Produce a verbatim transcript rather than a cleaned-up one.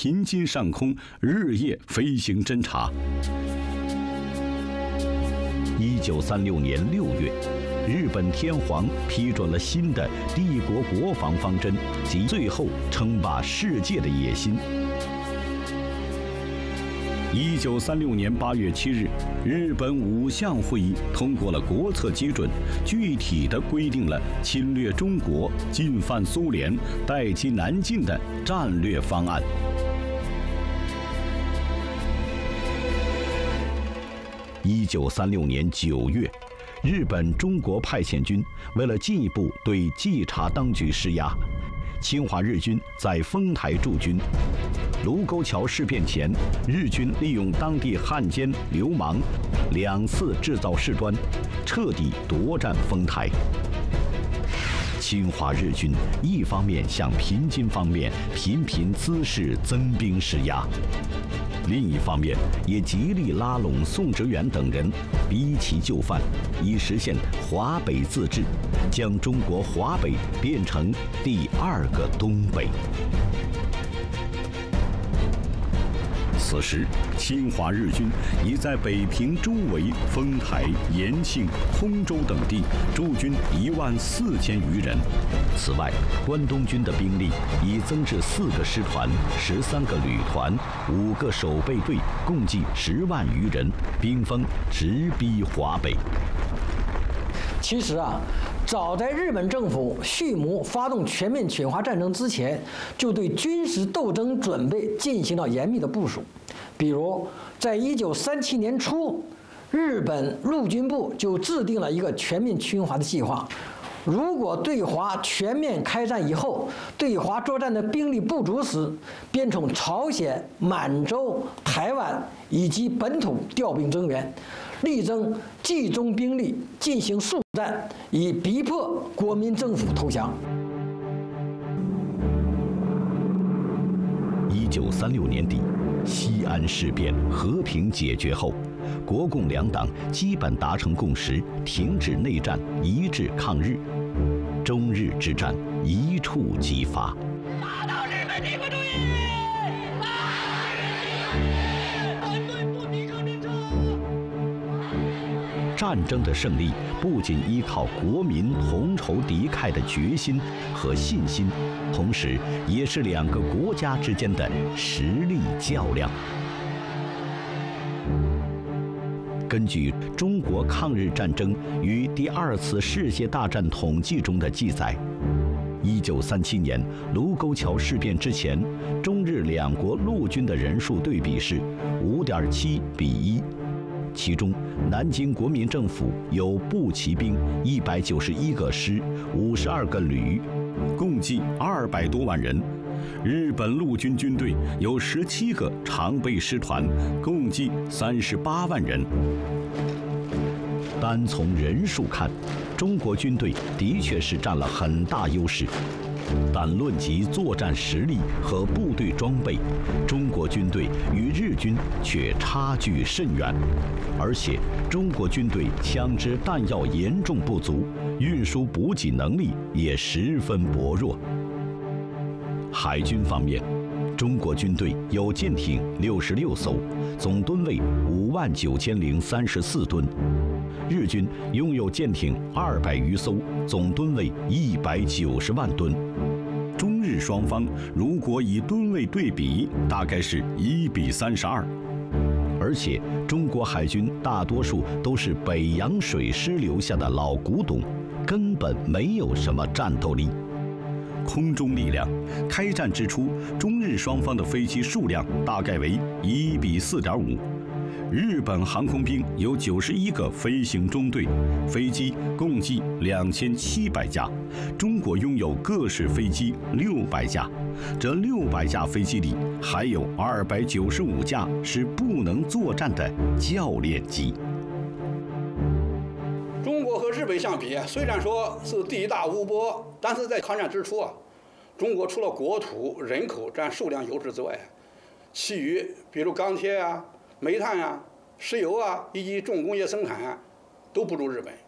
平津上空日夜飞行侦察。 一九三六年六月，日本天皇批准了新的帝国国防方针及最后称霸世界的野心。 一九三六年八月七日，日本五项会议通过了国策基准，具体的规定了侵略中国、进犯苏联、待其南进的战略方案。 一九三六年九月，日本中国派遣军为了进一步对稽查当局施压，侵华日军在丰台驻军。卢沟桥事变前，日军利用当地汉奸流氓两次制造事端，彻底夺占丰台。侵华日军一方面向平津方面频频滋事增兵施压，另一方面也极力拉拢宋哲元等人，逼其就范，以实现华北自治，将中国华北变成第二个东北。 此时，侵华日军已在北平周围、丰台、延庆、通州等地驻军一万四千余人。 此外，关东军的兵力已增至四个师团、十三个旅团、五个守备队，共计十万余人，兵锋直逼华北。 其实啊，早在日本政府蓄谋发动全面侵华战争之前，就对军事斗争准备进行了严密的部署。比如，在一九三七年初，日本陆军部就制定了一个全面侵华的计划。如果对华全面开战以后，对华作战的兵力不足时，便从朝鲜、满洲、台湾以及本土调兵增援，力争集中兵力进行速战，以逼迫国民政府投降。 一九三六年底，西安事变和平解决后，国共两党基本达成共识，停止内战，一致抗日。中日之战一触即发。 打倒日本帝国主义！反对不抵抗战争！ 战争的胜利不仅依靠国民同仇敌忾的决心和信心，同时也是两个国家之间的实力较量。根据中国抗日战争与第二次世界大战统计中的记载，一九三七年卢沟桥事变之前，中日两国陆军的人数对比是五点七比一，其中南京国民政府有步骑兵一百九十一个师、五十二个旅， 共计二百多万人。日本陆军军队有十七个常备师团，共计三十八万人。 单从人数看，中国军队的确是占了很大优势，但论及作战实力和部队装备，中国军队与日军却差距甚远，而且中国军队枪支弹药严重不足，运输补给能力也十分薄弱。海军方面，中国军队有舰艇六十六艘，总吨位五万九千零三十四吨；日军拥有舰艇二百余艘，总吨位一百九十万吨。 中日双方如果以吨位对比，大概是一比三十二。 而且，中国海军大多数都是北洋水师留下的老古董，根本没有什么战斗力。 空中力量，开战之初，中日双方的飞机数量大概为一比四点五。日本航空兵有九十一个飞行中队，飞机共计两千七百架，中国拥有各式飞机六百架，这六百架飞机里还有二百九十五架是不能作战的教练机。 中国和日本相比，虽然说是地大物博，但是在抗战之初啊，中国除了国土、人口占数量优势之外，其余比如钢铁啊、煤炭啊、石油啊以及重工业生产啊，都不如日本。